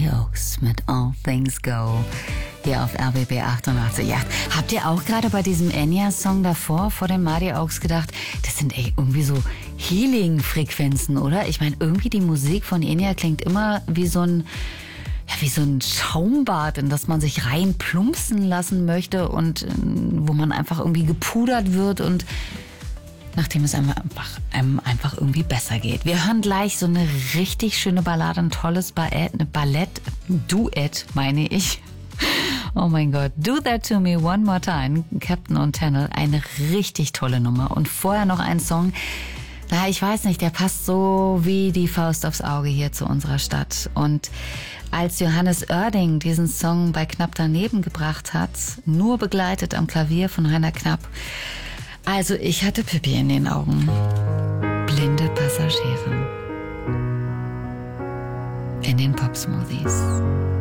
Mighty Oaks mit All Things Go. Hier auf RBB 88. Ja, habt ihr auch gerade bei diesem Enya-Song davor, vor dem Mighty Oaks gedacht, das sind irgendwie so Healing-Frequenzen, oder? Ich meine, irgendwie die Musik von Enya klingt immer wie so ein Schaumbad, in das man sich reinplumpsen lassen möchte und wo man einfach irgendwie gepudert wird und nachdem es einem einfach irgendwie besser geht. Wir hören gleich so eine richtig schöne Ballade, ein tolles Ballett-Duett, meine ich. Oh mein Gott. Do That To Me One More Time, Captain und Tennel, eine richtig tolle Nummer. Und vorher noch ein Song, ich weiß nicht, der passt so wie die Faust aufs Auge hier zu unserer Stadt. Und als Johannes Oerding diesen Song bei Knapp daneben gebracht hat, nur begleitet am Klavier von Heiner Knapp, also ich hatte Pippi in den Augen. Blinde Passagiere in den Popsmoothies.